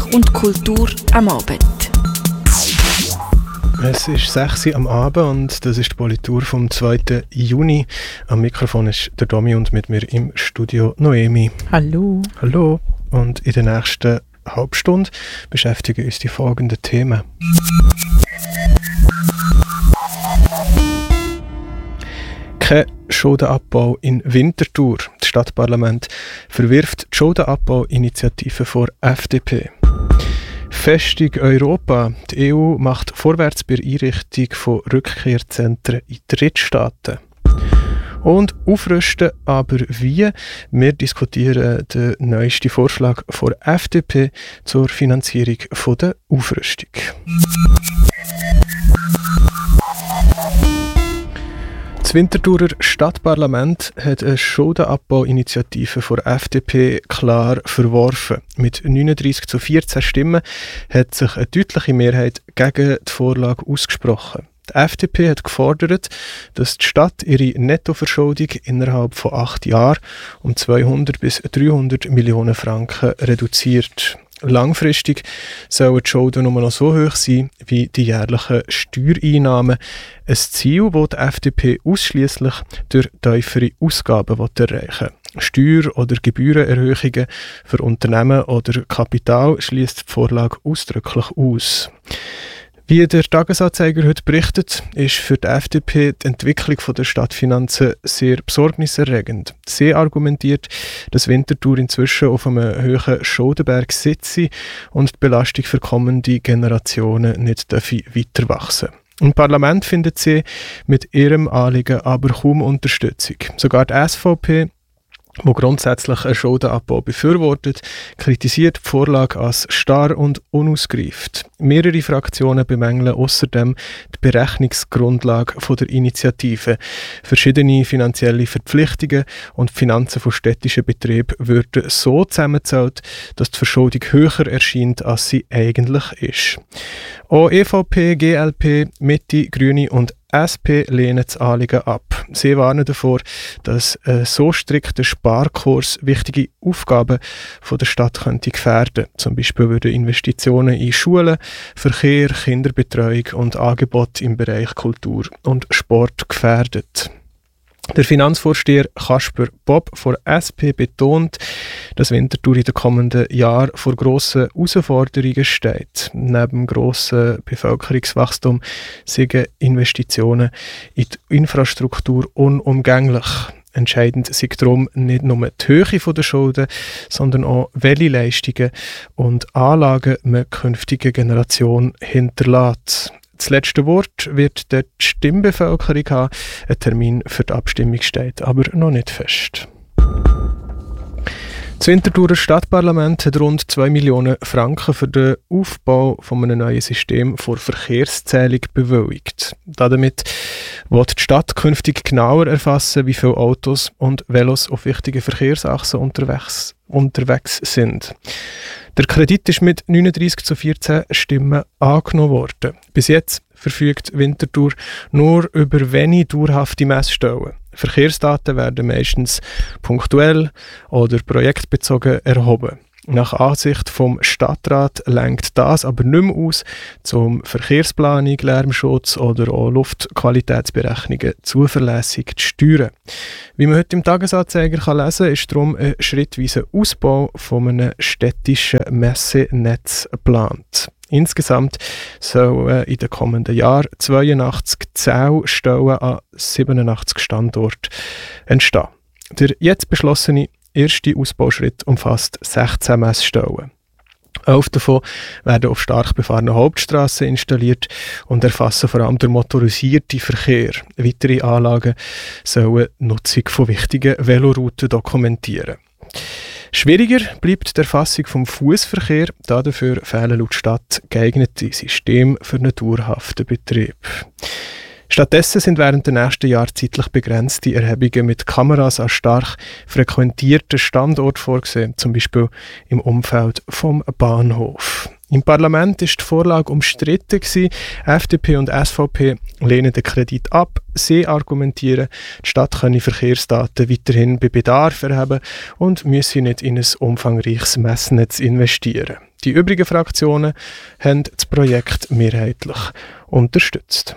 und Kultur am Abend. Es ist 6 Uhr am Abend und das ist die Politur vom 2. Juni. Am Mikrofon ist der Domi und mit mir im Studio Noemi. Hallo. Hallo. Und in der nächsten Halbstunde beschäftigen uns die folgenden Themen. Kein Schuldenabbau in Winterthur. Das Stadtparlament verwirft die Schuldenabbauinitiative vor FDP. Festung Europa. Die EU macht vorwärts bei der Einrichtung von Rückkehrzentren in Drittstaaten. Und aufrüsten, aber wie? Wir diskutieren den neuesten Vorschlag von FDP zur Finanzierung der Aufrüstung. Das Winterthurer Stadtparlament hat eine Schuldenabbauinitiative von FDP klar verworfen. Mit 39:14 Stimmen hat sich eine deutliche Mehrheit gegen die Vorlage ausgesprochen. Die FDP hat gefordert, dass die Stadt ihre Nettoverschuldung innerhalb von 8 Jahren um 200 bis 300 Millionen Franken reduziert. Langfristig sollen die Schulden nur noch so hoch sein wie die jährlichen Steuereinnahmen. Ein Ziel, das die FDP ausschliesslich durch tiefere Ausgaben erreichen will. Steuer- oder Gebührenerhöhungen für Unternehmen oder Kapital schließt die Vorlage ausdrücklich aus. Wie der Tagesanzeiger heute berichtet, ist für die FDP die Entwicklung der Stadtfinanzen sehr besorgniserregend. Sie argumentiert, dass Winterthur inzwischen auf einem hohen Schuldenberg sitze und die Belastung für kommende Generationen nicht weiter wachsen darf. Im Parlament findet sie mit ihrem Anliegen aber kaum Unterstützung. Sogar die SVP, wo grundsätzlich einen Schuldenabbau befürwortet, kritisiert die Vorlage als starr und unausgereift. Mehrere Fraktionen bemängeln außerdem die Berechnungsgrundlage der Initiative. Verschiedene finanzielle Verpflichtungen und die Finanzen von städtischen Betrieben würden so zusammengezählt, dass die Verschuldung höher erscheint, als sie eigentlich ist. Auch EVP, GLP, Mitte, Grüne und SP lehnen das Anliegen ab. Sie warnen davor, dass ein so strikter Sparkurs wichtige Aufgaben der Stadt könnte gefährden. Zum Beispiel würden Investitionen in Schulen, Verkehr, Kinderbetreuung und Angebote im Bereich Kultur und Sport gefährdet. Der Finanzvorsteher Kasper Bob von SP betont, dass Winterthur in den kommenden Jahren vor grossen Herausforderungen steht. Neben grossen Bevölkerungswachstum sind Investitionen in die Infrastruktur unumgänglich. Entscheidend ist darum nicht nur die Höhe der Schulden, sondern auch, welche Leistungen und Anlagen man künftigen Generationen hinterlässt. Das letzte Wort wird die Stimmbevölkerung haben. Ein Termin für die Abstimmung steht aber noch nicht fest. Das Winterthurer Stadtparlament hat rund 2 Millionen Franken für den Aufbau von einem neuen System für Verkehrszählung bewilligt. Damit will die Stadt künftig genauer erfassen, wie viele Autos und Velos auf wichtigen Verkehrsachsen unterwegs sind. Der Kredit ist mit 39:14 Stimmen angenommen worden. Bis jetzt verfügt Winterthur nur über wenige dauerhafte Messstellen. Verkehrsdaten werden meistens punktuell oder projektbezogen erhoben. Nach Ansicht vom Stadtrat reicht das aber nicht mehr aus, um Verkehrsplanung, Lärmschutz oder auch Luftqualitätsberechnungen zuverlässig zu steuern. Wie man heute im Tagesanzeiger lesen kann, ist darum ein schrittweiser Ausbau von einem städtischen Messenetz geplant. Insgesamt sollen in den kommenden Jahren 82 Zählstellen an 87 Standorten entstehen. Der jetzt beschlossene erste Ausbauschritt umfasst 16 Messstellen. 11 davon werden auf stark befahrenen Hauptstrassen installiert und erfassen vor allem den motorisierten Verkehr. Weitere Anlagen sollen die Nutzung von wichtigen Velorouten dokumentieren. Schwieriger bleibt die Erfassung vom Fußverkehr, dafür fehlen laut Stadt geeignete Systeme für einen dauerhaften Betrieb. Stattdessen sind während der nächsten Jahre zeitlich begrenzte Erhebungen mit Kameras an stark frequentierten Standorten vorgesehen, zum Beispiel im Umfeld vom Bahnhof. Im Parlament war die Vorlage umstritten. FDP und SVP lehnen den Kredit ab. Sie argumentieren, die Stadt könne Verkehrsdaten weiterhin bei Bedarf erheben und müsse nicht in ein umfangreiches Messnetz investieren. Die übrigen Fraktionen haben das Projekt mehrheitlich unterstützt.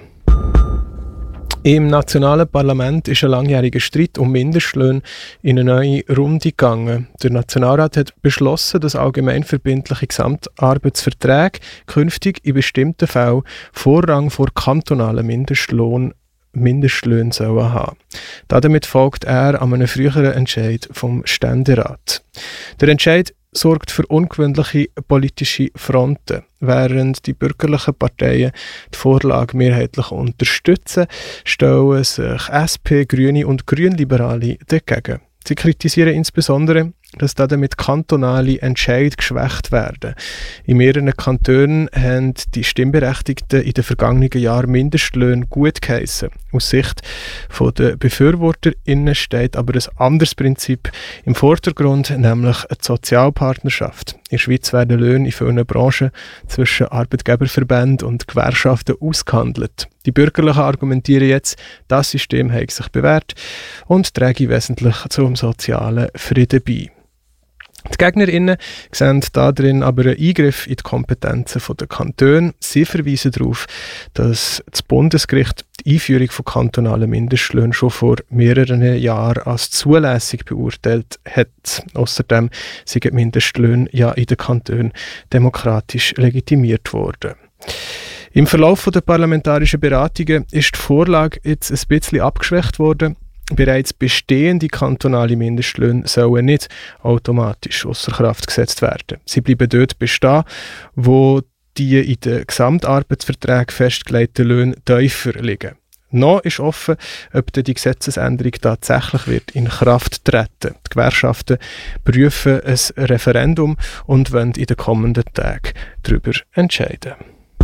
Im nationalen Parlament ist ein langjähriger Streit um Mindestlöhne in eine neue Runde gegangen. Der Nationalrat hat beschlossen, dass allgemeinverbindliche Gesamtarbeitsverträge künftig in bestimmten Fällen Vorrang vor kantonalen Mindestlöhnen sollen haben. Damit folgt er an einem früheren Entscheid vom Ständerat. Der Entscheid sorgt für ungewöhnliche politische Fronten. Während die bürgerlichen Parteien die Vorlage mehrheitlich unterstützen, stellen sich SP, Grüne und Grünliberale dagegen. Sie kritisieren insbesondere, dass damit kantonale Entscheide geschwächt werden. In mehreren Kantonen haben die Stimmberechtigten in den vergangenen Jahren Mindestlöhne gut geheissen. Aus Sicht der BefürworterInnen steht aber ein anderes Prinzip im Vordergrund, nämlich die Sozialpartnerschaft. In der Schweiz werden Löhne in vielen Branchen zwischen Arbeitgeberverbänden und Gewerkschaften ausgehandelt. Die Bürgerlichen argumentieren jetzt, das System habe sich bewährt und träge wesentlich zum sozialen Frieden bei. Die GegnerInnen sehen darin aber einen Eingriff in die Kompetenzen der Kantone. Sie verweisen darauf, dass das Bundesgericht die Einführung von kantonalen Mindestlöhnen schon vor mehreren Jahren als zulässig beurteilt hat. Außerdem sind die Mindestlöhne ja in den Kantonen demokratisch legitimiert worden. Im Verlauf der parlamentarischen Beratungen ist die Vorlage jetzt ein bisschen abgeschwächt worden. Bereits bestehende kantonale Mindestlöhne sollen nicht automatisch ausser Kraft gesetzt werden. Sie bleiben dort bestehen, wo die in den Gesamtarbeitsverträgen festgelegten Löhne tiefer liegen. Noch ist offen, ob die Gesetzesänderung tatsächlich wird in Kraft treten. Die Gewerkschaften prüfen ein Referendum und wollen in den kommenden Tagen darüber entscheiden.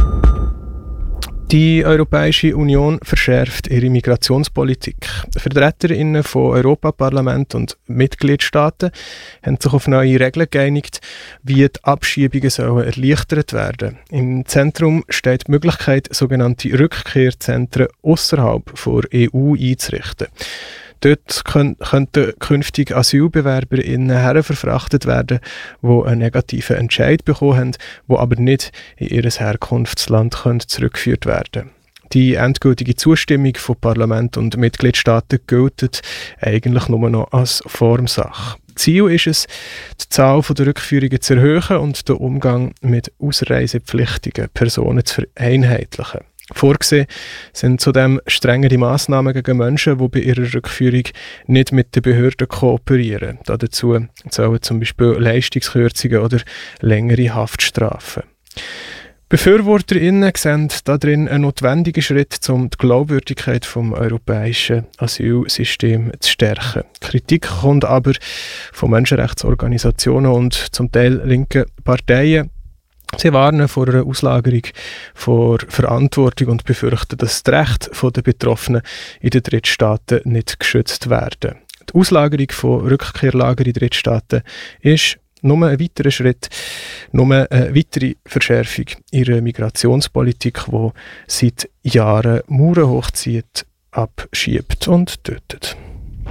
Die Europäische Union verschärft ihre Migrationspolitik. VertreterInnen von Europaparlament und Mitgliedstaaten haben sich auf neue Regeln geeinigt, wie die Abschiebungen sollen erleichtert werden. Im Zentrum steht die Möglichkeit, sogenannte Rückkehrzentren außerhalb der EU einzurichten. Dort könnten künftig AsylbewerberInnen herverfrachtet werden, die einen negativen Entscheid bekommen haben, die aber nicht in ihr Herkunftsland zurückgeführt werden können. Die endgültige Zustimmung von Parlament und Mitgliedstaaten gilt eigentlich nur noch als Formsache. Ziel ist es, die Zahl der Rückführungen zu erhöhen und den Umgang mit ausreisepflichtigen Personen zu vereinheitlichen. Vorgesehen sind zudem strengere Massnahmen gegen Menschen, die bei ihrer Rückführung nicht mit den Behörden kooperieren. Dazu zählen zum Beispiel Leistungskürzungen oder längere Haftstrafen. BefürworterInnen sehen darin einen notwendigen Schritt, um die Glaubwürdigkeit des europäischen Asylsystems zu stärken. Kritik kommt aber von Menschenrechtsorganisationen und zum Teil linken Parteien. Sie warnen vor einer Auslagerung vor Verantwortung und befürchten, dass die Rechte der Betroffenen in den Drittstaaten nicht geschützt werden. Die Auslagerung von Rückkehrlagern in Drittstaaten ist nur ein weiterer Schritt, nur eine weitere Verschärfung ihrer Migrationspolitik, die seit Jahren Mauern hochzieht, abschiebt und tötet.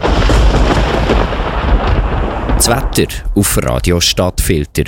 Das Wetter auf Radio Stadtfilter.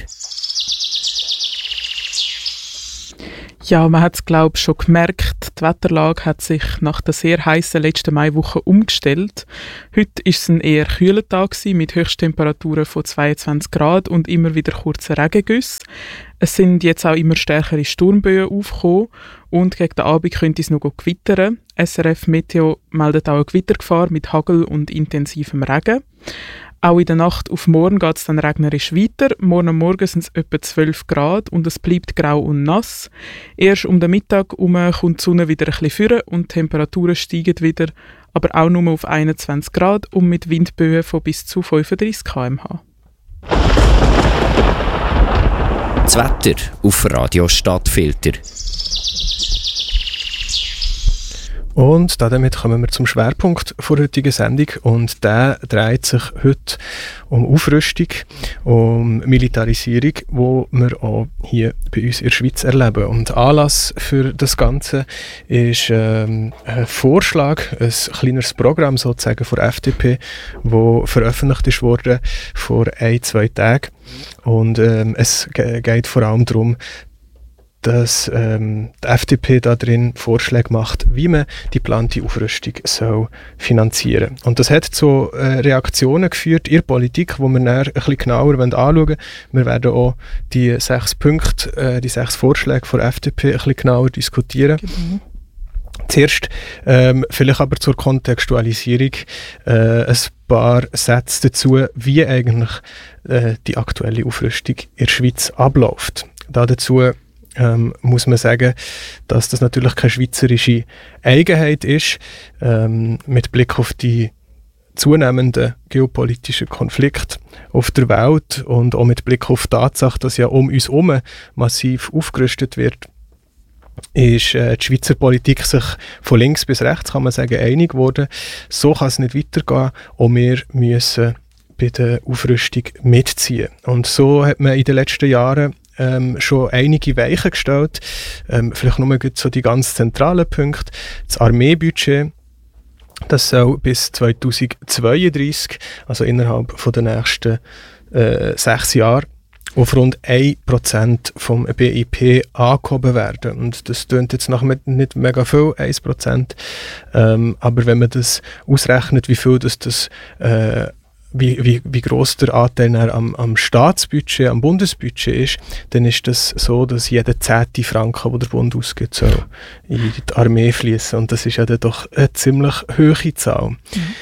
Ja, man hat es, glaube ich, schon gemerkt. Die Wetterlage hat sich nach der sehr heißen letzten Maiwoche umgestellt. Heute war es ein eher kühler Tag mit Höchsttemperaturen von 22 Grad und immer wieder kurzen Regengüsse. Es sind jetzt auch immer stärkere Sturmböen aufgekommen und gegen den Abend könnte es noch gewittern. SRF Meteo meldet auch eine Gewittergefahr mit Hagel und intensivem Regen. Auch in der Nacht auf morgen geht es dann regnerisch weiter. Morgen Morgen sind es etwa 12 Grad und es bleibt grau und nass. Erst um den Mittag herum kommt die Sonne wieder ein bisschen führen und die Temperaturen steigen wieder, aber auch nur auf 21 Grad und mit Windböen von bis zu 35 km/h. Das Wetter auf Radio Stadtfilter. Und damit kommen wir zum Schwerpunkt der heutigen Sendung und der dreht sich heute um Aufrüstung, um Militarisierung, wo wir auch hier bei uns in der Schweiz erleben. Und Anlass für das Ganze ist ein Vorschlag, ein kleineres Programm sozusagen von der FDP, das veröffentlicht wurde vor 1-2 Tagen. Und es geht vor allem darum, dass die FDP da drin Vorschläge macht, wie man die geplante Aufrüstung soll finanzieren soll. Und das hat zu Reaktionen geführt in der Politik, die wir dann ein bisschen genauer anschauen wollen. Wir werden auch die 6 Punkte, die 6 Vorschläge von der FDP ein bisschen genauer diskutieren. Genau. Zuerst vielleicht aber zur Kontextualisierung ein paar Sätze dazu, wie eigentlich die aktuelle Aufrüstung in der Schweiz abläuft. Dazu muss man sagen, dass das natürlich keine schweizerische Eigenheit ist. Mit Blick auf die zunehmenden geopolitischen Konflikte auf der Welt und auch mit Blick auf die Tatsache, dass ja um uns herum massiv aufgerüstet wird, ist die Schweizer Politik sich von links bis rechts, kann man sagen, einig geworden. So kann es nicht weitergehen. Auch wir müssen bei der Aufrüstung mitziehen. Und so hat man in den letzten Jahren schon einige Weichen gestellt. Vielleicht nur so die ganz zentralen Punkte. Das Armeebudget, das soll bis 2032, also innerhalb der nächsten 6 Jahre, auf rund 1% vom BIP angehoben werden. Und das tönt jetzt nach nicht mega viel, 1%. Aber wenn man das ausrechnet, wie viel das wie gross der Anteil am Staatsbudget, am Bundesbudget ist, dann ist das so, dass jeder 10. Franken, den der Bund ausgibt, soll in die Armee fließen. Und das ist ja dann doch eine ziemlich hohe Zahl. Mhm.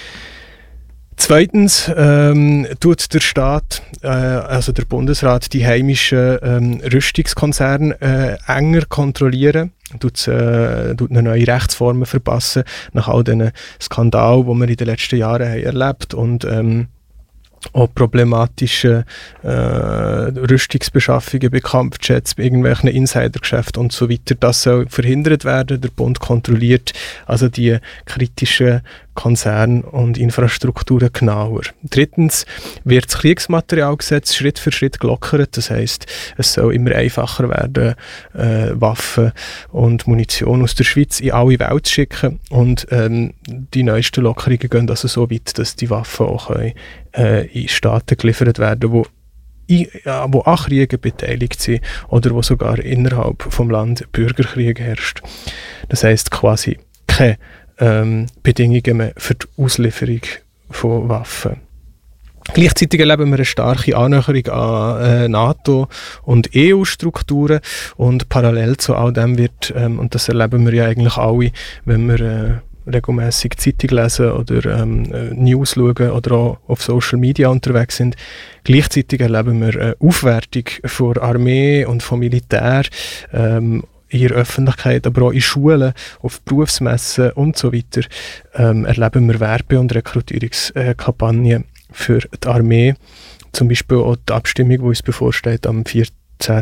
Zweitens tut der Staat, also der Bundesrat, die heimischen Rüstungskonzerne enger kontrollieren, tut eine neue Rechtsformen verpassen, nach all diesen Skandalen, die wir in den letzten Jahren haben erlebt und auch problematische Rüstungsbeschaffungen bei Kampfjets, bei irgendwelchen Insidergeschäften und so weiter. Das soll verhindert werden. Der Bund kontrolliert also die kritischen Konzerne und Infrastrukturen genauer. Drittens wird das Kriegsmaterialgesetz Schritt für Schritt gelockert. Das heisst, es soll immer einfacher werden, Waffen und Munition aus der Schweiz in alle Welt zu schicken. Und die neuesten Lockerungen gehen also so weit, dass die Waffen auch in Staaten geliefert werden, die an Kriegen beteiligt sind oder wo sogar innerhalb vom Land Bürgerkrieg herrscht. Das heisst quasi keine Bedingungen mehr für die Auslieferung von Waffen. Gleichzeitig erleben wir eine starke Annäherung an NATO- und EU-Strukturen und parallel zu all dem wird, und das erleben wir ja eigentlich alle, wenn wir regelmäßig Zeitung lesen oder News schauen oder auch auf Social Media unterwegs sind. Gleichzeitig erleben wir eine Aufwertung von Armee und von Militär in der Öffentlichkeit, aber auch in Schulen, auf Berufsmessen und so weiter, erleben wir Werbe- und Rekrutierungskampagnen für die Armee. Zum Beispiel auch die Abstimmung, die uns bevorsteht am 14.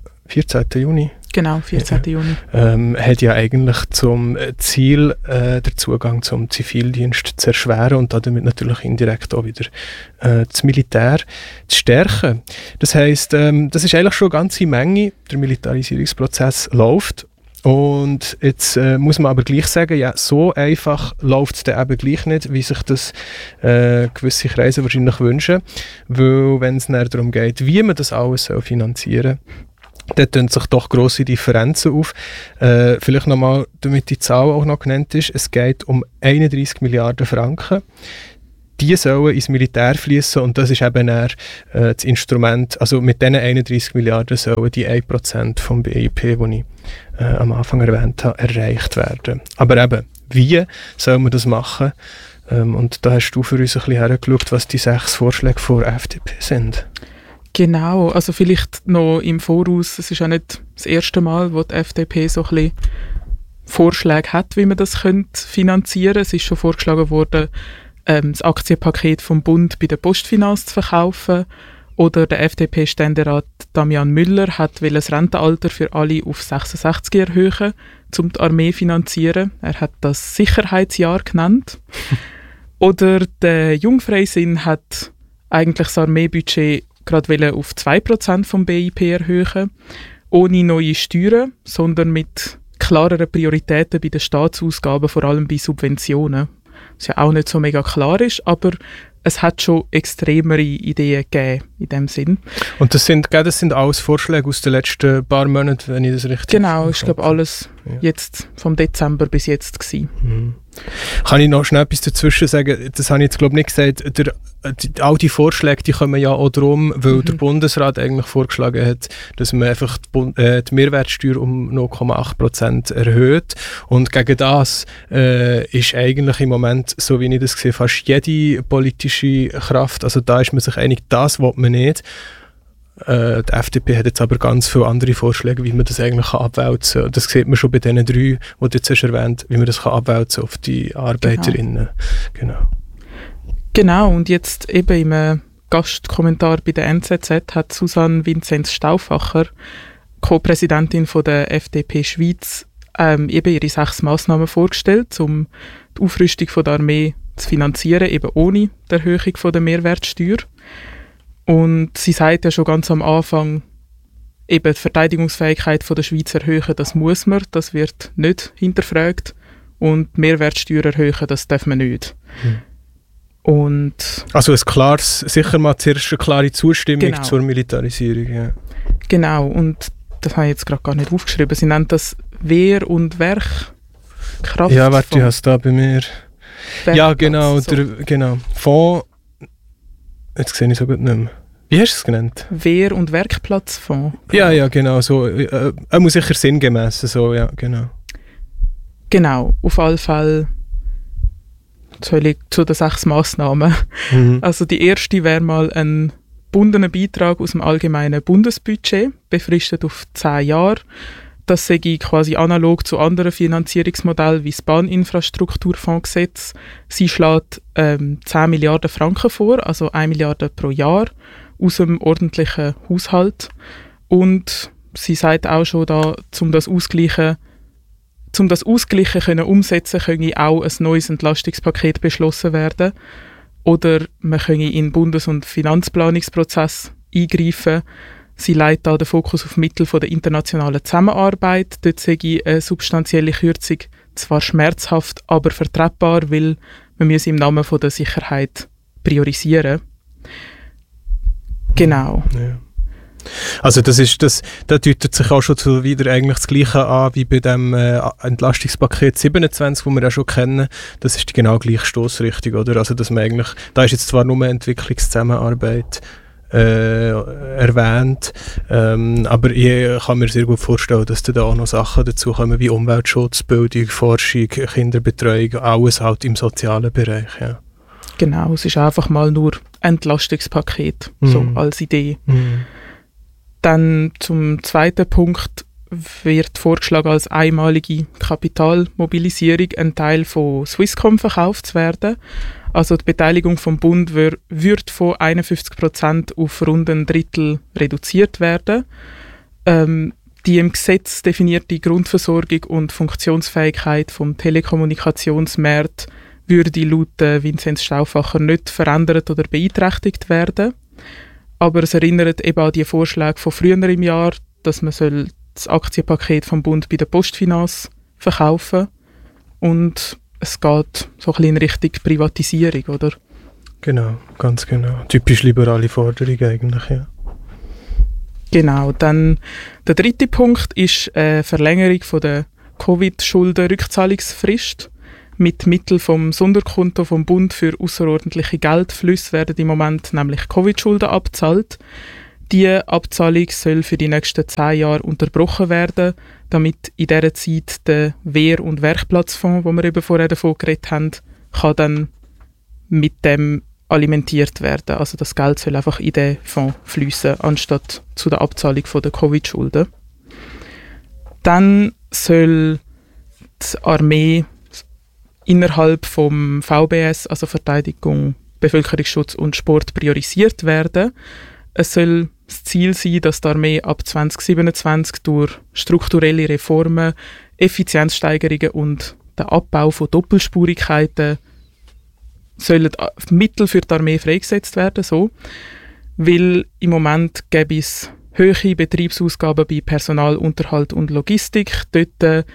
Juni. Genau, 14. Juni. Hat ja eigentlich zum Ziel, den Zugang zum Zivildienst zu erschweren und damit natürlich indirekt auch wieder das Militär zu stärken. Das heisst, das ist eigentlich schon eine ganze Menge. Der Militarisierungsprozess läuft. Und jetzt muss man aber gleich sagen, ja, so einfach läuft es dann eben gleich nicht, wie sich das gewisse Kreise wahrscheinlich wünschen. Weil wenn es dann darum geht, wie man das alles finanzieren soll, da tun sich doch grosse Differenzen auf. Vielleicht nochmal, damit die Zahl auch noch genannt ist, es geht um 31 Milliarden Franken. Die sollen ins Militär fließen und das ist eben das Instrument, also mit diesen 31 Milliarden sollen die 1% vom BIP, das ich am Anfang erwähnt habe, erreicht werden. Aber eben, wie soll man das machen? Und da hast du für uns ein bisschen hergeschaut, was die 6 Vorschläge von der FDP sind. Genau, also vielleicht noch im Voraus, es ist ja nicht das erste Mal, wo die FDP so ein bisschen Vorschläge hat, wie man das finanzieren könnte. Es ist schon vorgeschlagen worden, das Aktienpaket vom Bund bei der Postfinanz zu verkaufen. Oder der FDP-Ständerat Damian Müller hat das Rentenalter für alle auf 66 erhöhen. um die Armee zu finanzieren. Er hat das Sicherheitsjahr genannt. Oder der Jungfreisinn hat eigentlich das Armeebudget gerade auf 2% vom BIP erhöhen, ohne neue Steuern, sondern mit klareren Prioritäten bei den Staatsausgaben, vor allem bei Subventionen. Was ja auch nicht so mega klar ist, aber es hat schon extremere Ideen gegeben in dem Sinn. Und das sind alles Vorschläge aus den letzten paar Monaten, wenn ich das richtig Genau, ich glaube alles jetzt vom Dezember bis jetzt gewesen. Mhm. Kann ich noch schnell etwas dazwischen sagen? Das habe ich jetzt glaube ich nicht gesagt. All die Vorschläge, die kommen ja auch darum, weil der Bundesrat eigentlich vorgeschlagen hat, dass man einfach die Mehrwertsteuer um 0,8% erhöht. Und gegen das ist eigentlich im Moment, so wie ich das sehe, fast jede politische Kraft, also da ist man sich einig, das will man nicht. Die FDP hat jetzt aber ganz viele andere Vorschläge, wie man das eigentlich abwälzen kann. Das sieht man schon bei diesen 3, die du jetzt hast erwähnt, wie man das abwälzen auf die Arbeiterinnen. Genau, und jetzt eben im Gastkommentar bei der NZZ hat Susanne Vinzenz Stauffacher, Co-Präsidentin von der FDP Schweiz, eben ihre 6 Massnahmen vorgestellt, um die Aufrüstung von der Armee zu finanzieren, eben ohne die Erhöhung von der Mehrwertsteuer. Und sie sagt ja schon ganz am Anfang, eben die Verteidigungsfähigkeit von der Schweiz erhöhen, das muss man, das wird nicht hinterfragt. Und die Mehrwertsteuer erhöhen, das darf man nicht. Und also sicher mal zuerst eine klare Zustimmung zur Militarisierung. Ja. Genau, und das habe ich jetzt gerade gar nicht aufgeschrieben. Sie nennt das Wehr- und Werkkraft. Ja, warte, ich habe es da bei mir. Ja, genau, so. Genau. Fonds. Jetzt sehe ich so gut nicht mehr. Wie hast du es genannt? Wehr- und Werkplatzfonds. Ja, genau. So, muss sicher sinngemäß. So, ja, genau. Genau, auf alle Fälle zu den 6 Massnahmen. Also die erste wäre mal ein gebundener Beitrag aus dem allgemeinen Bundesbudget, befristet auf 10 Jahre. Das sei quasi analog zu anderen Finanzierungsmodellen wie das Bahninfrastrukturfondsgesetz. Sie schlägt 10 Milliarden Franken vor, also 1 Milliarde pro Jahr, aus dem ordentlichen Haushalt. Und sie sagt auch schon, um das Ausgleichen umsetzen, könne auch ein neues Entlastungspaket beschlossen werden. Oder man könne in den Bundes- und Finanzplanungsprozess eingreifen. Sie legt da den Fokus auf Mittel der internationalen Zusammenarbeit. Dort sehe ich eine substanzielle Kürzung zwar schmerzhaft, aber vertretbar, weil man im Namen der Sicherheit priorisieren. Genau. Ja. Also da deutet sich auch schon wieder eigentlich das Gleiche an wie bei dem Entlastungspaket 27, das wir ja schon kennen. Das ist die genau gleiche Stossrichtung, oder? Also dass man eigentlich, da ist jetzt zwar nur Entwicklungszusammenarbeit erwähnt, aber ich kann mir sehr gut vorstellen, dass da auch noch Sachen dazu kommen wie Umweltschutz, Bildung, Forschung, Kinderbetreuung, alles halt im sozialen Bereich. Ja. Genau, es ist einfach mal nur ein Entlastungspaket, so als Idee. Dann zum zweiten Punkt wird vorgeschlagen, als einmalige Kapitalmobilisierung ein Teil von Swisscom verkauft zu werden. Also die Beteiligung vom Bund wird von 51% auf rund ein Drittel reduziert werden. Die im Gesetz definierte Grundversorgung und Funktionsfähigkeit vom Telekommunikationsmarkt würde laut Vinzenz Stauffacher nicht verändert oder beeinträchtigt werden. Aber es erinnert eben an die Vorschläge von früher im Jahr, dass man das Aktienpaket vom Bund bei der Postfinance verkaufen soll. Und es geht so ein bisschen in Richtung Privatisierung, oder? Genau, ganz genau. Typisch liberale Forderung eigentlich, ja. Genau, dann der dritte Punkt ist eine Verlängerung von der Covid-Schulden-Rückzahlungsfrist. Mit Mitteln vom Sonderkonto vom Bund für außerordentliche Geldflüsse werden im Moment nämlich Covid-Schulden abgezahlt. Diese Abzahlung soll für die nächsten 10 Jahre unterbrochen werden, damit in dieser Zeit der Wehr- und Werkplatzfonds, wo wir eben vorher davon geredet haben, kann dann mit dem alimentiert werden. Also das Geld soll einfach in den Fonds fließen, anstatt zu der Abzahlung der Covid-Schulden. Dann soll die Armee innerhalb vom VBS, also Verteidigung, Bevölkerungsschutz und Sport, priorisiert werden. Es soll das Ziel sein, dass die Armee ab 2027 durch strukturelle Reformen, Effizienzsteigerungen und den Abbau von Doppelspurigkeiten sollen Mittel für die Armee freigesetzt werden, so. Weil im Moment gäbe es hohe Betriebsausgaben bei Personal, Unterhalt und Logistik. Dort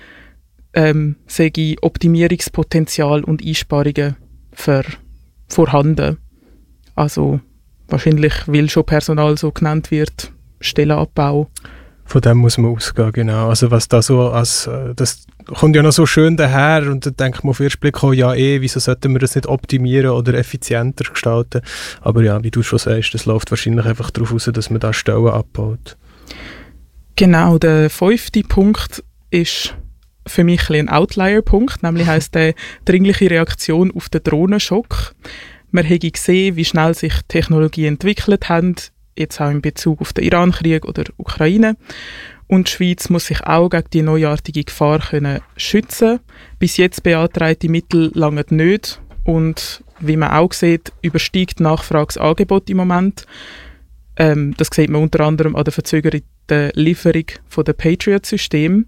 sehe Optimierungspotenzial und Einsparungen vorhanden. Also wahrscheinlich, weil schon Personal so genannt wird, Stellenabbau. Von dem muss man ausgehen, genau. Also was da so als, das kommt ja noch so schön daher und dann denkt man auf den ersten Blick, oh ja wieso sollten wir das nicht optimieren oder effizienter gestalten? Aber ja, wie du schon sagst, das läuft wahrscheinlich einfach darauf aus, dass man da Stellen abbaut. Genau, der 5. Punkt ist für mich ein Outlier-Punkt, nämlich heisst der dringliche Reaktion auf den Drohnenschock. Man hat gesehen, wie schnell sich Technologien entwickelt haben, jetzt auch in Bezug auf den Iran-Krieg oder Ukraine. Und die Schweiz muss sich auch gegen die neuartige Gefahr können schützen. Bis jetzt beantragte Mittel langen nicht. Und wie man auch sieht, übersteigt die Nachfrage das Angebot im Moment. Das sieht man unter anderem an der verzögerten Lieferung der Patriot-Systeme.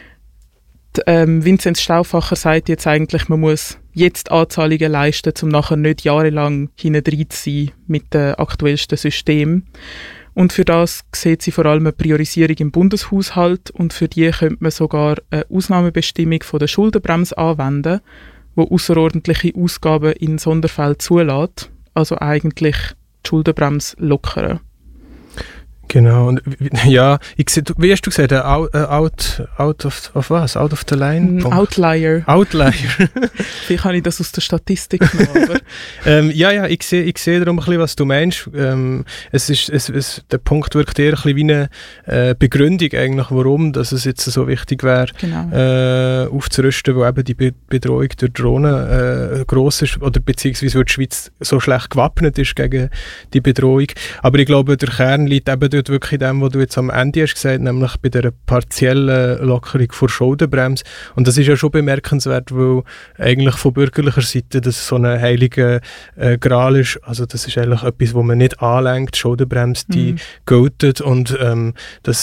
Vinzenz Stauffacher sagt jetzt eigentlich, man muss jetzt Anzahlungen leisten, um nachher nicht jahrelang hintendrein zu sein mit dem aktuellsten System. Und für das sieht sie vor allem eine Priorisierung im Bundeshaushalt und für die könnte man sogar eine Ausnahmebestimmung von der Schuldenbremse anwenden, die außerordentliche Ausgaben in Sonderfällen zulässt, also eigentlich die Schuldenbremse lockern. Genau, und ja, ich sehe, wie hast du gesagt, out of the line? Outlier. Outlier. Vielleicht habe ich das aus der Statistik genommen. Ja, ich sehe darum ein bisschen, was du meinst. Der Punkt wirkt eher ein bisschen wie eine Begründung eigentlich, warum dass es jetzt so wichtig wäre, genau, aufzurüsten, wo eben die Bedrohung durch Drohnen gross ist, oder beziehungsweise wo die Schweiz so schlecht gewappnet ist gegen die Bedrohung. Aber ich glaube, der Kern liegt eben wirklich in dem, was du jetzt am Ende hast gesagt, nämlich bei der partiellen Lockerung der Schuldenbremse. Und das ist ja schon bemerkenswert, weil eigentlich von bürgerlicher Seite das so ein heiliger Gral ist. Also das ist eigentlich etwas, wo man nicht anlenkt. Die Schuldenbremse, die gilt. Und das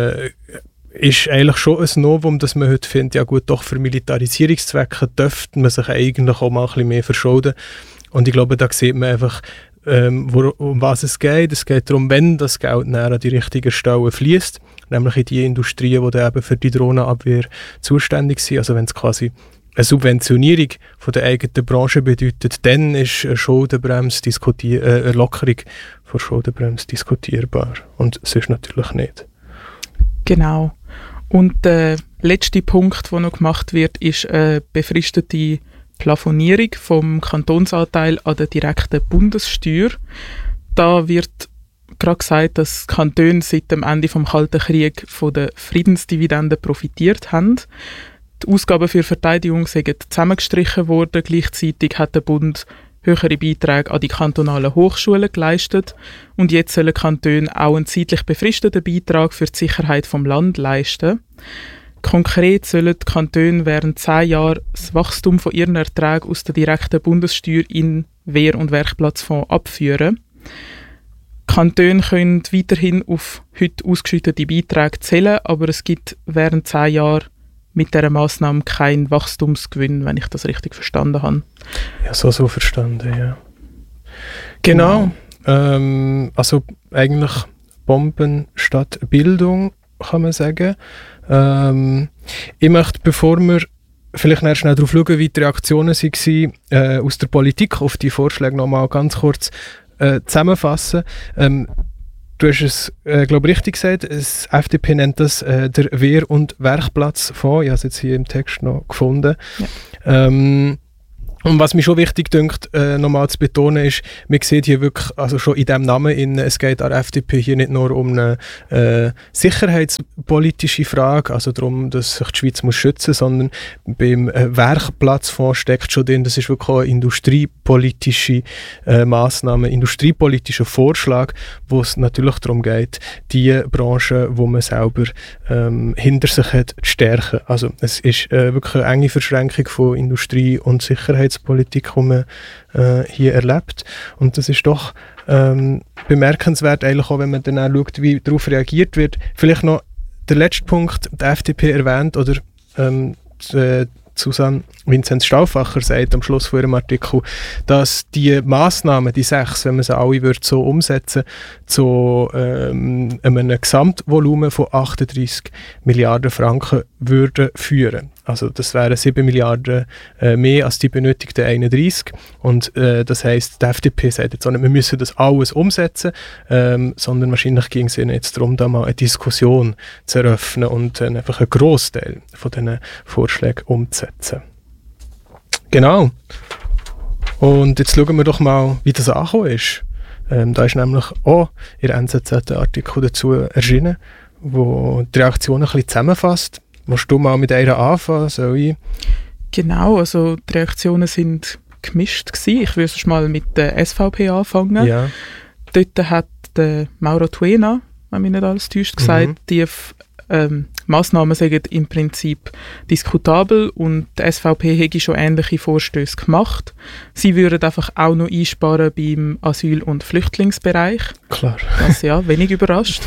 ist eigentlich schon ein Novum, dass man heute findet, ja gut, doch für Militarisierungszwecke dürfte man sich eigentlich auch mal ein bisschen mehr verschulden. Und ich glaube, da sieht man einfach, um was es geht. Es geht darum, wenn das Geld näher an die richtigen Stellen fließt, nämlich in die Industrien, die dann eben für die Drohnenabwehr zuständig sind. Also wenn es quasi eine Subventionierung von der eigenen Branche bedeutet, dann ist eine Schuldenbremse eine Lockerung von Schuldenbremse diskutierbar. Und sonst natürlich nicht. Genau. Und der letzte Punkt, der noch gemacht wird, ist eine befristete Plafonierung vom Kantonsanteil an der direkten Bundessteuer. Da wird gerade gesagt, dass Kantone seit dem Ende des Kalten Krieges von der Friedensdividende profitiert haben. Die Ausgaben für Verteidigung sind zusammengestrichen worden. Gleichzeitig hat der Bund höhere Beiträge an die kantonalen Hochschulen geleistet. Und jetzt sollen Kantone auch einen zeitlich befristeten Beitrag für die Sicherheit vom Land leisten. Konkret sollen die Kantone während 10 Jahren das Wachstum von ihren Erträgen aus der direkten Bundessteuer in Wehr- und Werkplatzfonds abführen. Die Kantone können weiterhin auf heute ausgeschüttete Beiträge zählen, aber es gibt während 10 Jahren mit dieser Massnahme keinen Wachstumsgewinn, wenn ich das richtig verstanden habe. Ja, so verstanden, ja. Genau. Also eigentlich Bomben statt Bildung, kann man sagen. Ich möchte, bevor wir vielleicht schnell darauf schauen, wie die Reaktionen waren aus der Politik auf die Vorschläge, nochmal ganz kurz zusammenfassen. Du hast es, glaube ich, richtig gesagt, das FDP nennt das der Wehr- und Werkplatzfonds. Ich habe es jetzt hier im Text noch gefunden. Ja. Und was mir schon wichtig dünkt, nochmal zu betonen, ist, man sieht hier wirklich, also schon in diesem Namen, es geht an der FDP hier nicht nur um eine sicherheitspolitische Frage, also darum, dass sich die Schweiz muss schützen muss, sondern beim Werkplatzfonds steckt schon drin, das ist wirklich auch eine industriepolitische Massnahme, industriepolitischer Vorschlag, wo es natürlich darum geht, die Branche, wo man selber hinter sich hat, zu stärken. Also es ist wirklich eine enge Verschränkung von Industrie und Sicherheit Sicherheitspolitik, die man hier erlebt. Und das ist doch bemerkenswert, eigentlich auch, wenn man dann auch schaut, wie darauf reagiert wird. Vielleicht noch der letzte Punkt, die FDP erwähnt, oder Susanne Vinzenz Stauffacher sagt am Schluss von ihrem Artikel, dass die Massnahmen, die 6, wenn man sie alle würde so umsetzen, zu einem Gesamtvolumen von 38 Milliarden Franken würden führen. Also das wären 7 Milliarden mehr als die benötigten 31. Und das heisst, die FDP sagt jetzt auch nicht, wir müssen das alles umsetzen, sondern wahrscheinlich ging es ihnen jetzt darum, da mal eine Diskussion zu eröffnen und einfach einen Grossteil von diesen Vorschlägen umzusetzen. Genau. Und jetzt schauen wir doch mal, wie das angekommen ist. Da ist nämlich auch in der NZZ ein Artikel dazu erschienen, wo die Reaktionen ein bisschen zusammenfasst. Willst du mal mit einer anfangen? Soll ich? Genau, also die Reaktionen sind gemischt gewesen. Ich würde mal mit der SVP anfangen. Ja. Dort hat der Mauro Tuena, wenn mich nicht alles täuscht, gesagt, die Massnahmen sind im Prinzip diskutabel und die SVP hätte schon ähnliche Vorstöße gemacht. Sie würden einfach auch noch einsparen beim Asyl- und Flüchtlingsbereich. Klar. Was ja wenig überrascht.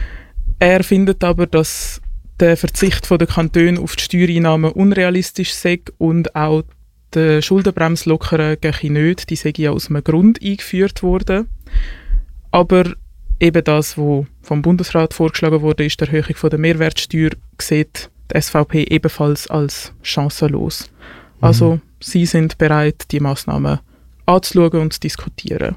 Er findet aber, dass der Verzicht der Kantone auf die Steuereinnahmen unrealistisch sei und auch die Schuldenbremse gehe nicht. Die sei ja aus einem Grund eingeführt worden. Aber eben das, was vom Bundesrat vorgeschlagen wurde, ist die Erhöhung von der Mehrwertsteuer, sieht die SVP ebenfalls als chancenlos. Also sie sind bereit, die Massnahmen anzuschauen und zu diskutieren.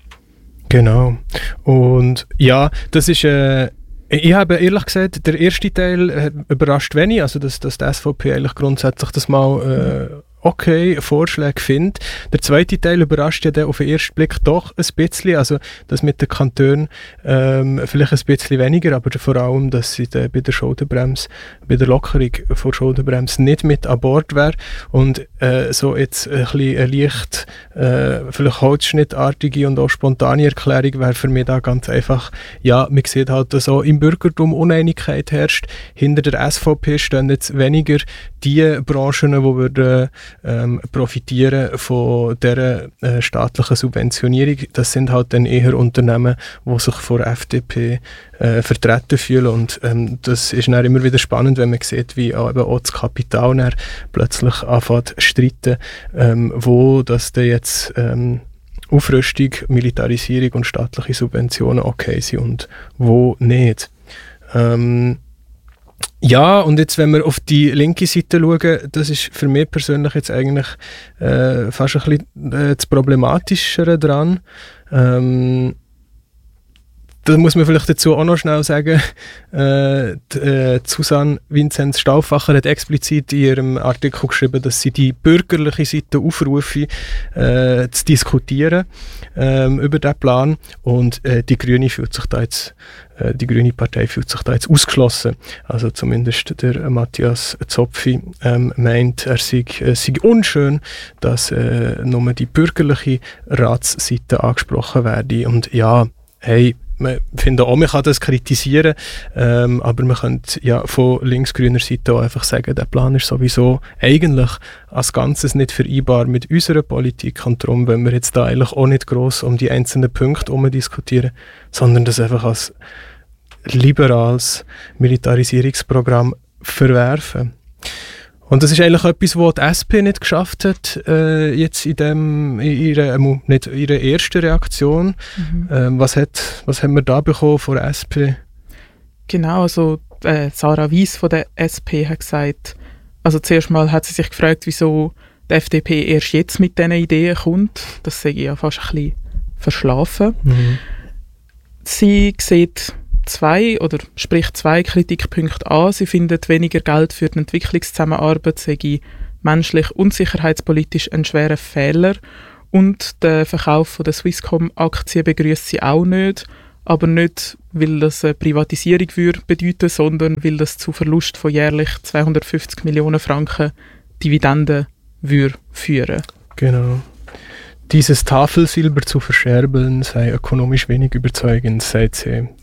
Genau. Und ja, das ist ich habe ehrlich gesagt, der erste Teil überrascht wenig, also dass die SVP eigentlich grundsätzlich das mal okay Vorschläge findet. Der zweite Teil überrascht ja dann auf den ersten Blick doch ein bisschen, also das mit den Kantonen vielleicht ein bisschen weniger, aber vor allem, dass sie bei der Schuldenbremse, bei der Lockerung von Schuldenbremse nicht mit an Bord wäre und so jetzt ein bisschen eine leicht vielleicht holzschnittartige und auch spontane Erklärung wäre für mich da ganz einfach, ja, man sieht halt, dass auch im Bürgertum Uneinigkeit herrscht. Hinter der SVP stehen jetzt weniger die Branchen, die würden profitieren von dieser staatlichen Subventionierung. Das sind halt dann eher Unternehmen, die sich von der FDP vertreten fühlen und das ist dann immer wieder spannend, wenn man sieht, wie auch das Kapital dann plötzlich anfängt zu streiten, wo das dann jetzt Aufrüstung, Militarisierung und staatliche Subventionen okay sind und wo nicht. Ja, und jetzt, wenn wir auf die linke Seite schauen, das ist für mich persönlich jetzt eigentlich fast ein bisschen das Problematischere dran. Da muss man vielleicht dazu auch noch schnell sagen, Susanne Vinzenz Stauffacher hat explizit in ihrem Artikel geschrieben, dass sie die bürgerliche Seite aufrufe, zu diskutieren über diesen Plan und die Grüne die Grüne Partei fühlt sich da jetzt ausgeschlossen. Also zumindest der Matthias Zopfi meint, er sei unschön, dass nur die bürgerliche Ratsseite angesprochen werde. Und ja, hey, wir finden auch, man kann das kritisieren, aber man könnte ja von linksgrüner Seite auch einfach sagen, der Plan ist sowieso eigentlich als Ganzes nicht vereinbar mit unserer Politik und darum wollen wir jetzt da eigentlich auch nicht gross um die einzelnen Punkte diskutieren, sondern das einfach als liberales Militarisierungsprogramm verwerfen. Und das ist eigentlich etwas, was die SP nicht geschafft hat, jetzt in ihrer ersten Reaktion. Was haben wir da bekommen von der SP? Genau, also Sarah Weiss von der SP hat gesagt, also zuerst mal hat sie sich gefragt, wieso die FDP erst jetzt mit diesen Ideen kommt. Das sehe ich ja fast ein bisschen verschlafen. Sie sieht zwei Kritikpunkte an. Sie findet, weniger Geld für die Entwicklungszusammenarbeit sei menschlich und sicherheitspolitisch ein schwerer Fehler. Und den Verkauf von der Swisscom-Aktien begrüßt sie auch nicht. Aber nicht, weil das eine Privatisierung bedeuten, sondern weil das zu Verlust von jährlich 250 Millionen Franken Dividenden führen. Genau. Dieses Tafelsilber zu verscherbeln sei ökonomisch wenig überzeugend, sagt sie.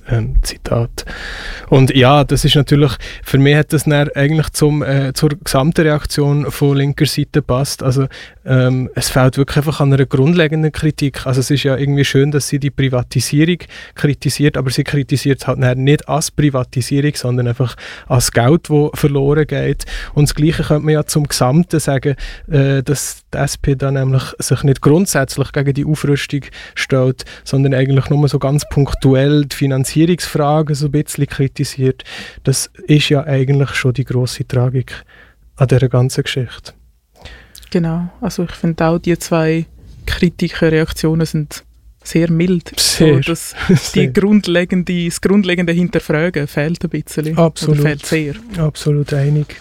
Zitat. Und ja, das ist natürlich, für mich hat das dann eigentlich zur gesamten Reaktion von linker Seite gepasst. Also es fehlt wirklich einfach an einer grundlegenden Kritik. Also es ist ja irgendwie schön, dass sie die Privatisierung kritisiert, aber sie kritisiert es halt nicht als Privatisierung, sondern einfach als Geld, das verloren geht. Und das Gleiche könnte man ja zum Gesamten sagen, dass die SP dann nämlich sich nicht grundsätzlich gegen die Aufrüstung stellt, sondern eigentlich nur so ganz punktuell die Finanzierungsfragen so ein bisschen kritisiert. Das ist ja eigentlich schon die grosse Tragik an dieser ganzen Geschichte. Genau, also ich finde auch, die zwei Kritikerreaktionen sind sehr mild. Sehr, so, dass das grundlegende Hinterfragen fehlt ein bisschen. Absolut. Oder fehlt sehr. Absolut einig.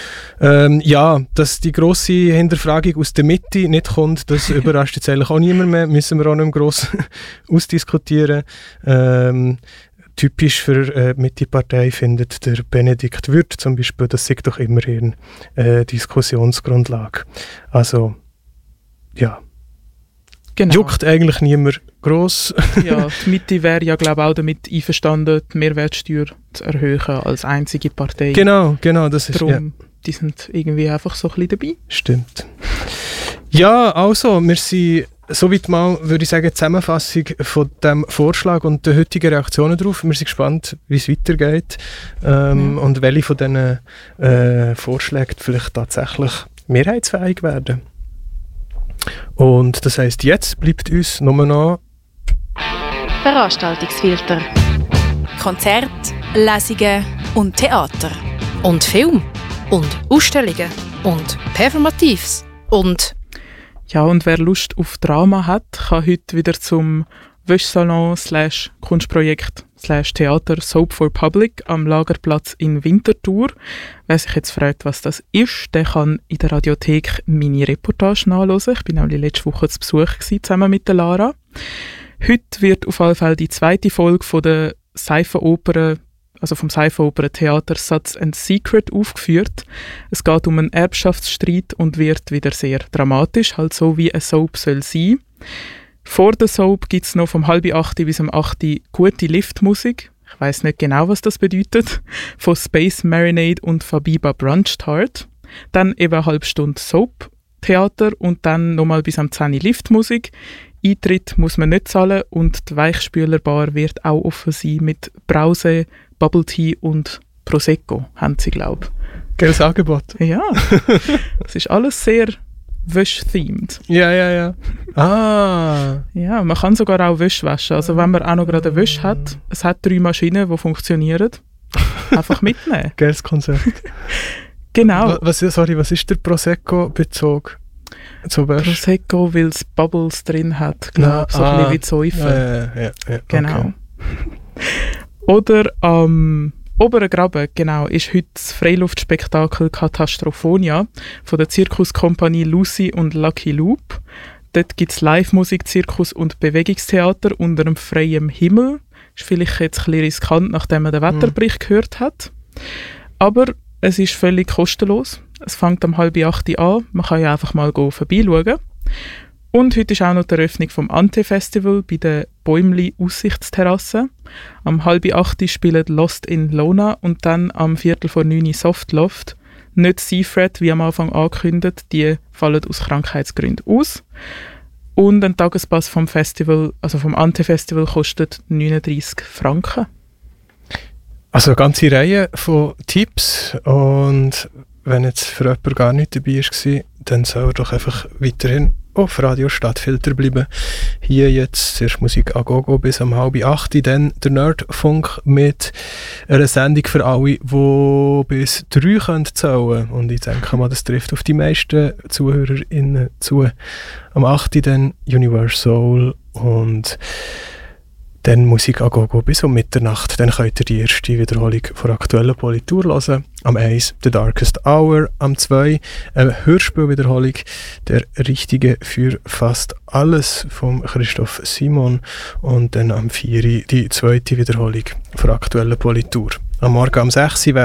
Ja, dass die grosse Hinterfragung aus der Mitte nicht kommt, das überrascht jetzt eigentlich auch niemand mehr. Müssen wir auch nicht mehr gross ausdiskutieren. Typisch für die Mitte-Partei findet der Benedikt Würth zum Beispiel, das ist doch immerhin Diskussionsgrundlage. Also, ja. Genau. Juckt eigentlich niemand gross. Ja, die Mitte wäre ja, glaube ich, auch damit einverstanden, die Mehrwertsteuer zu erhöhen als einzige Partei. Genau, das ist... Darum, die sind irgendwie einfach so ein bisschen dabei. Stimmt. Ja, also, wir sind soweit mal, würde ich sagen, Zusammenfassung von dem Vorschlag und der heutigen Reaktionen darauf. Wir sind gespannt, wie es weitergeht und welche von diesen Vorschlägen vielleicht tatsächlich mehrheitsfähig werden. Und das heisst, jetzt bleibt uns nur noch Veranstaltungsfilter. Konzerte, Lesungen und Theater. Und Film. Und Ausstellungen. Und Performatives. Und... Ja, und wer Lust auf Drama hat, kann heute wieder zum Wäschsalon /Kunstprojekt /Theater Soap for Public am Lagerplatz in Winterthur. Wer sich jetzt fragt, was das ist, der kann in der Radiothek meine Reportage nachhören. Ich war nämlich letzte Woche zu Besuch zusammen mit der Lara. Heute wird auf jeden Fall die zweite Folge von der Seifenoper, also vom Seifenoper-Theater Satz and Secret aufgeführt. Es geht um einen Erbschaftsstreit und wird wieder sehr dramatisch, halt so wie eine Soap soll sein. Vor der Soap gibt es noch vom 7:30 bis 8 gute Liftmusik. Ich weiss nicht genau, was das bedeutet. Von Space Marinade und Fabiba Brunch Tart. Dann eben eine halbe Stunde Soap-Theater und dann nochmal bis am 10 Liftmusik. Eintritt muss man nicht zahlen und die Weichspülerbar wird auch offen sein mit Brause, Bubble Tea und Prosecco, haben sie, glaube ich. Geiles Angebot. Ja, es ist alles sehr Wäsch-themed. Ja. Ah. Ja, man kann sogar auch Wäsche waschen. Also wenn man auch noch gerade eine Wäsche hat, es hat 3 Maschinen, die funktionieren, einfach mitnehmen. Geiles Konzept. Genau. Was ist der Prosecco-Bezug? Prosecco, weil es Bubbles drin hat, glaube ich, so ein bisschen wie Säufen. Ja, genau. Okay. Oder am Oberen Graben, genau, ist heute das Freiluftspektakel Katastrophonia von der Zirkuskompanie Lucy und Lucky Loop. Dort gibt es Live-Musik, Zirkus und Bewegungstheater unter einem freien Himmel. Ist vielleicht jetzt ein bisschen riskant, nachdem man den Wetterbericht gehört hat. Aber es ist völlig kostenlos. Es fängt um 7:30 an. Man kann ja einfach mal vorbeischauen. Und heute ist auch noch die Eröffnung vom Ante-Festival bei der Bäumli-Aussichtsterrasse. Am 7:30 spielen Lost in Lona und dann am 8:45 Softloft. Nicht Seafred, wie am Anfang angekündigt, die fallen aus Krankheitsgründen aus. Und ein Tagespass vom Festival, also vom Ante-Festival, kostet 39 Franken. Also eine ganze Reihe von Tipps und wenn jetzt für jemanden gar nicht dabei war, dann soll er doch einfach weiterhin auf Radio Stadtfilter bleiben. Hier jetzt zuerst Musik a gogo bis um 7:30, dann der Nerdfunk mit einer Sendung für alle, die bis 3 zählen können. Und ich denke mal, das trifft auf die meisten ZuhörerInnen zu. Am 8 dann Universal und dann Musik a gogo bis um Mitternacht. Dann könnt ihr die erste Wiederholung von aktuellen Politur hören. Am 1 The Darkest Hour. Am 2 eine Hörspielwiederholung Der Richtige für fast alles von Christoph Simon. Und dann am 4 die zweite Wiederholung von aktuellen Politur. Am Morgen am 6